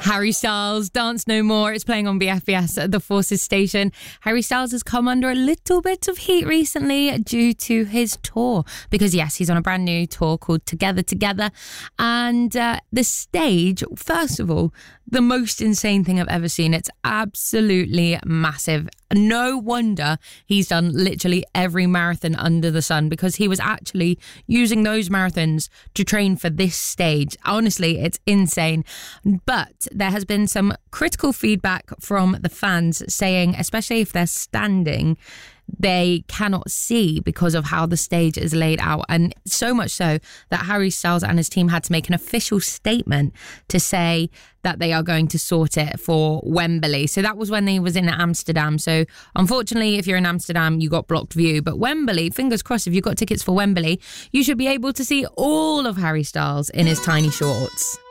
Harry Styles, Dance No More. It's playing on BFBS at the Forces station. Harry Styles has come under a little bit of heat recently due to his tour. Because, yes, he's on a brand new tour called Together Together. And the stage, first of all, the most insane thing I've ever seen. It's absolutely massive. No wonder he's done literally every marathon under the sun, because he was actually using those marathons to train for this stage. Honestly, it's insane. But there has been some critical feedback from the fans saying, especially if they're standing, they cannot see because of how the stage is laid out. And so much so that Harry Styles and his team had to make an official statement to say that they are going to sort it for Wembley. So that was when he was in Amsterdam. So unfortunately, if you're in Amsterdam, you got blocked view. But Wembley, fingers crossed, if you've got tickets for Wembley, you should be able to see all of Harry Styles in his tiny shorts.